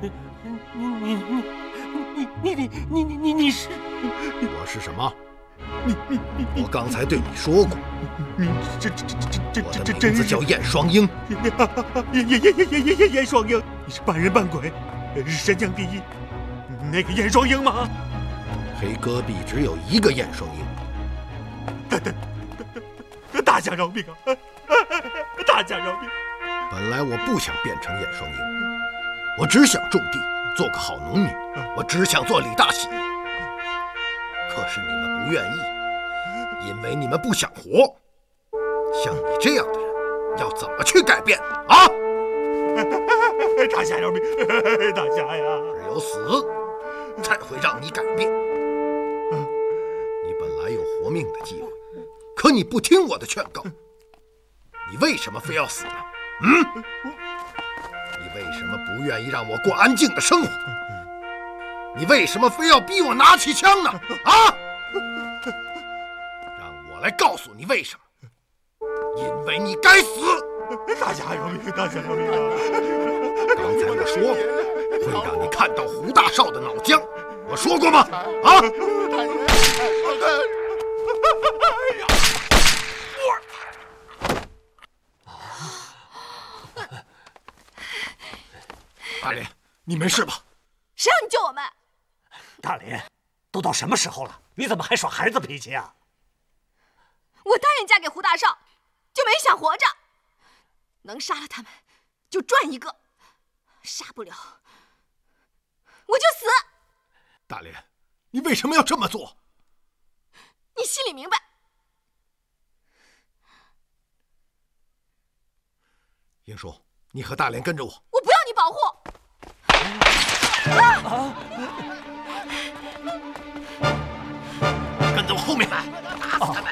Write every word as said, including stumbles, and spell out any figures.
你你你你你你你你你是？ 我是什么？你你你我刚才对你说过， 你这这这这这这这名字叫燕双鹰。 燕燕燕燕燕燕燕双鹰，你是半人半鬼，神将第一，那个燕双鹰吗？ 黑戈壁只有一个燕双鹰。 大大大大家饶命啊！大家饶命！ 本来我不想变成燕双鹰，我只想种地，做个好农民，我只想做李大喜。可是你们不愿意，因为你们不想活。像你这样的人，要怎么去改变啊？ 大侠饶命！大侠呀！ 只有死，才会让你改变。你本来有活命的机会，可你不听我的劝告。你为什么非要死呢？嗯？你为什么不愿意让我过安静的生活？你为什么非要逼我拿起枪呢？啊！让我来告诉你为什么。因为你该死！ 大侠饶命！大侠饶命啊！ 刚才我说了，会让你看到胡大少的脑浆，我说过吗？啊！大连，你没事吧？ 谁让你救我们？ 大连，都到什么时候了，你怎么还耍孩子脾气啊？ 我答应嫁给胡大少，就没想活着。能杀了他们，就赚一个；杀不了，我就死。 大连，你为什么要这么做？ 你心里明白。 英叔，你和大连跟着我。 我不要你保护。 啊！跟在我后面来，打死他们！